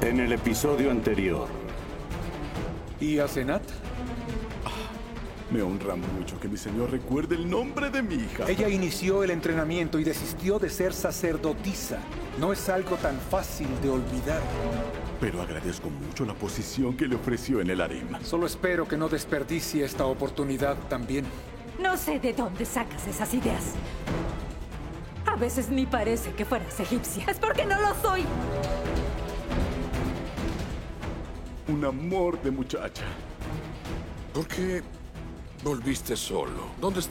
En el episodio anterior. ¿Y a Senat? Me honra mucho que mi señor recuerde el nombre de mi hija. Ella inició el entrenamiento y desistió de ser sacerdotisa. No es algo tan fácil de olvidar. Pero agradezco mucho la posición que le ofreció en el harem. Solo espero que no desperdicie esta oportunidad también. No sé de dónde sacas esas ideas. A veces ni parece que fueras egipcia. Es porque no lo soy. Un amor de muchacha. ¿Por qué volviste solo? ¿Dónde está?